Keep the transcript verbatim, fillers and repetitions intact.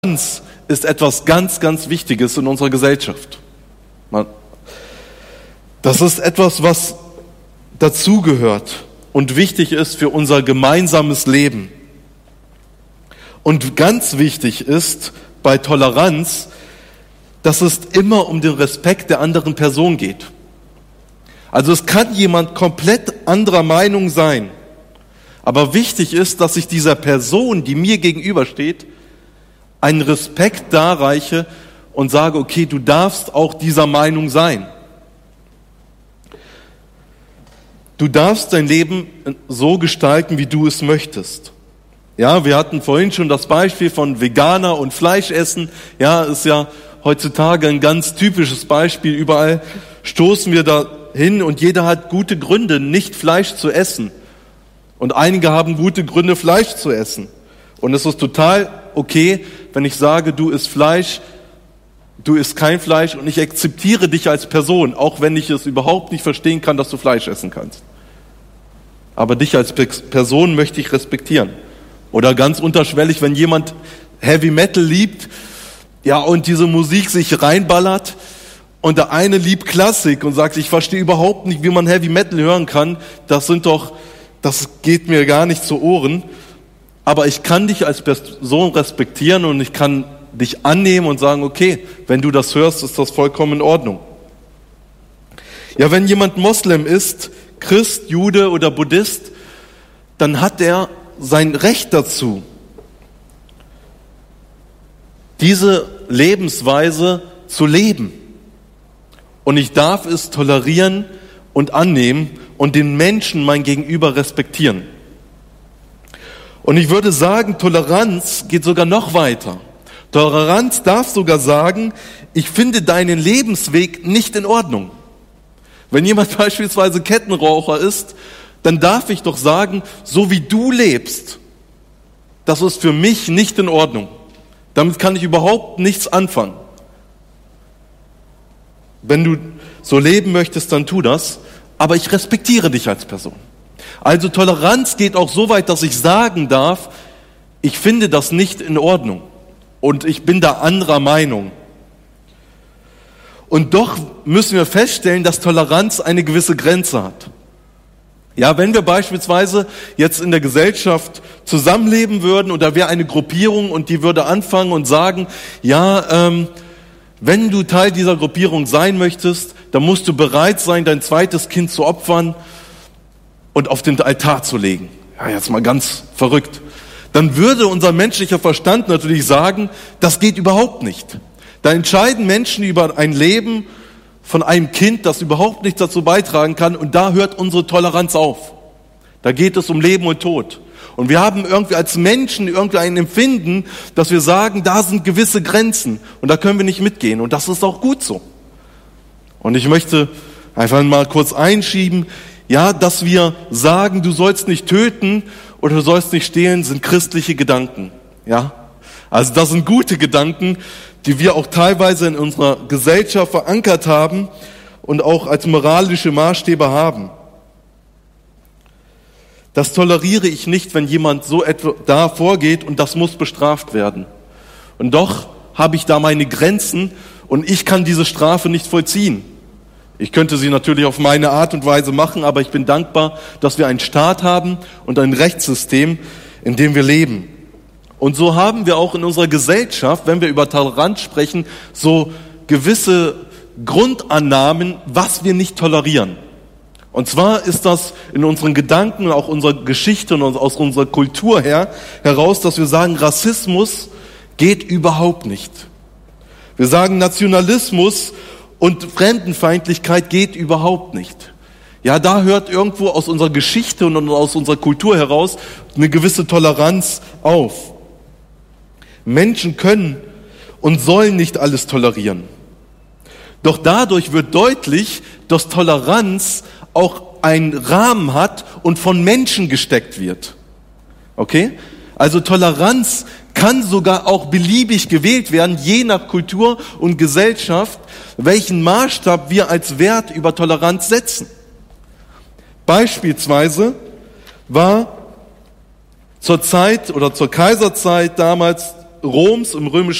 Toleranz ist etwas ganz, ganz Wichtiges in unserer Gesellschaft. Das ist etwas, was dazugehört und wichtig ist für unser gemeinsames Leben. Und ganz wichtig ist bei Toleranz, dass es immer um den Respekt der anderen Person geht. Also es kann jemand komplett anderer Meinung sein, aber wichtig ist, dass ich dieser Person, die mir gegenübersteht, einen Respekt darreiche und sage, okay, du darfst auch dieser Meinung sein. Du darfst dein Leben so gestalten, wie du es möchtest. Ja, wir hatten vorhin schon das Beispiel von Veganer und Fleischessen. Ja, ist ja heutzutage ein ganz typisches Beispiel. Überall stoßen wir da hin und jeder hat gute Gründe, nicht Fleisch zu essen. Und einige haben gute Gründe, Fleisch zu essen. Und es ist total okay, wenn ich sage, du isst Fleisch, du isst kein Fleisch und ich akzeptiere dich als Person, auch wenn ich es überhaupt nicht verstehen kann, dass du Fleisch essen kannst. Aber dich als Person möchte ich respektieren. Oder ganz unterschwellig, wenn jemand Heavy Metal liebt, ja, und diese Musik sich reinballert und der eine liebt Klassik und sagt, ich verstehe überhaupt nicht, wie man Heavy Metal hören kann, das sind doch, das geht mir gar nicht zu Ohren. Aber ich kann dich als Person respektieren und ich kann dich annehmen und sagen, okay, wenn du das hörst, ist das vollkommen in Ordnung. Ja, wenn jemand Moslem ist, Christ, Jude oder Buddhist, dann hat er sein Recht dazu, diese Lebensweise zu leben. Und ich darf es tolerieren und annehmen und den Menschen mein Gegenüber respektieren. Und ich würde sagen, Toleranz geht sogar noch weiter. Toleranz darf sogar sagen, ich finde deinen Lebensweg nicht in Ordnung. Wenn jemand beispielsweise Kettenraucher ist, dann darf ich doch sagen, so wie du lebst, das ist für mich nicht in Ordnung. Damit kann ich überhaupt nichts anfangen. Wenn du so leben möchtest, dann tu das, aber ich respektiere dich als Person. Also Toleranz geht auch so weit, dass ich sagen darf, ich finde das nicht in Ordnung und ich bin da anderer Meinung. Und doch müssen wir feststellen, dass Toleranz eine gewisse Grenze hat. Ja, wenn wir beispielsweise jetzt in der Gesellschaft zusammenleben würden und da wäre eine Gruppierung und die würde anfangen und sagen, ja, ähm, wenn du Teil dieser Gruppierung sein möchtest, dann musst du bereit sein, dein zweites Kind zu opfern und auf den Altar zu legen. Ja, jetzt mal ganz verrückt. Dann würde unser menschlicher Verstand natürlich sagen, das geht überhaupt nicht. Da entscheiden Menschen über ein Leben von einem Kind, das überhaupt nichts dazu beitragen kann, und da hört unsere Toleranz auf. Da geht es um Leben und Tod. Und wir haben irgendwie als Menschen irgendwie ein Empfinden, dass wir sagen, da sind gewisse Grenzen und da können wir nicht mitgehen. Und das ist auch gut so. Und ich möchte einfach mal kurz einschieben, ja, dass wir sagen, du sollst nicht töten oder du sollst nicht stehlen, sind christliche Gedanken. Ja, also das sind gute Gedanken, die wir auch teilweise in unserer Gesellschaft verankert haben und auch als moralische Maßstäbe haben. Das toleriere ich nicht, wenn jemand so etwa da vorgeht und das muss bestraft werden. Und doch habe ich da meine Grenzen und ich kann diese Strafe nicht vollziehen. Ich könnte sie natürlich auf meine Art und Weise machen, aber ich bin dankbar, dass wir einen Staat haben und ein Rechtssystem, in dem wir leben. Und so haben wir auch in unserer Gesellschaft, wenn wir über Toleranz sprechen, so gewisse Grundannahmen, was wir nicht tolerieren. Und zwar ist das in unseren Gedanken und auch unserer Geschichte und aus unserer Kultur her heraus, dass wir sagen, Rassismus geht überhaupt nicht. Wir sagen, Nationalismus und Fremdenfeindlichkeit geht überhaupt nicht. Ja, da hört irgendwo aus unserer Geschichte und aus unserer Kultur heraus eine gewisse Toleranz auf. Menschen können und sollen nicht alles tolerieren. Doch dadurch wird deutlich, dass Toleranz auch einen Rahmen hat und von Menschen gesteckt wird. Okay? Also Toleranz kann sogar auch beliebig gewählt werden, je nach Kultur und Gesellschaft, welchen Maßstab wir als Wert über Toleranz setzen. Beispielsweise war zur Zeit oder zur Kaiserzeit damals Roms, im römischen